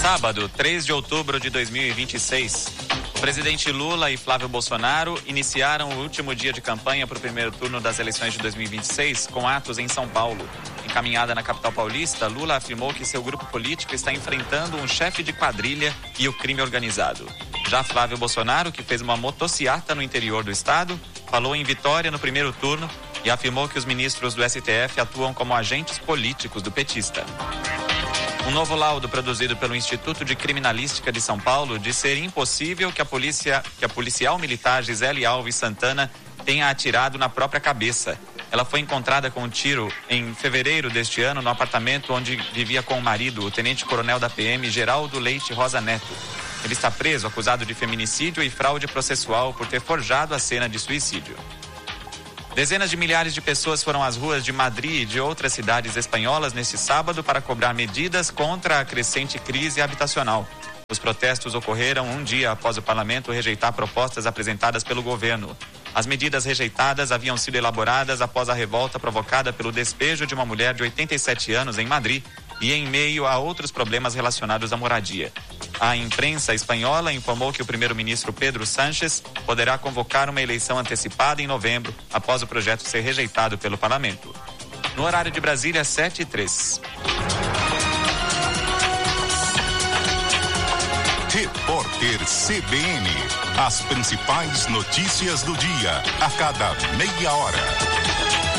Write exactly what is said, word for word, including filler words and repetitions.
Sábado, três de outubro de dois mil e vinte e seis. O presidente Lula e Flávio Bolsonaro iniciaram o último dia de campanha para o primeiro turno das eleições de dois mil e vinte e seis com atos em São Paulo. Encaminhada na capital paulista, Lula afirmou que seu grupo político está enfrentando um chefe de quadrilha e o crime organizado. Já Flávio Bolsonaro, que fez uma motociata no interior do estado, falou em vitória no primeiro turno e afirmou que os ministros do S T F atuam como agentes políticos do petista. Um novo laudo produzido pelo Instituto de Criminalística de São Paulo diz ser impossível que a, polícia, que a policial militar Gisele Alves Santana tenha atirado na própria cabeça. Ela foi encontrada com um tiro em fevereiro deste ano no apartamento onde vivia com o marido, o tenente-coronel da P M Geraldo Leite Rosa Neto. Ele está preso, acusado de feminicídio e fraude processual por ter forjado a cena de suicídio. Dezenas de milhares de pessoas foram às ruas de Madrid e de outras cidades espanholas neste sábado para cobrar medidas contra a crescente crise habitacional. Os protestos ocorreram um dia após o parlamento rejeitar propostas apresentadas pelo governo. As medidas rejeitadas haviam sido elaboradas após a revolta provocada pelo despejo de uma mulher de oitenta e sete anos em Madrid e em meio a outros problemas relacionados à moradia. A imprensa espanhola informou que o primeiro-ministro Pedro Sánchez poderá convocar uma eleição antecipada em novembro, após o projeto ser rejeitado pelo parlamento. No horário de Brasília, sete e três. Repórter C B N. As principais notícias do dia, a cada meia hora.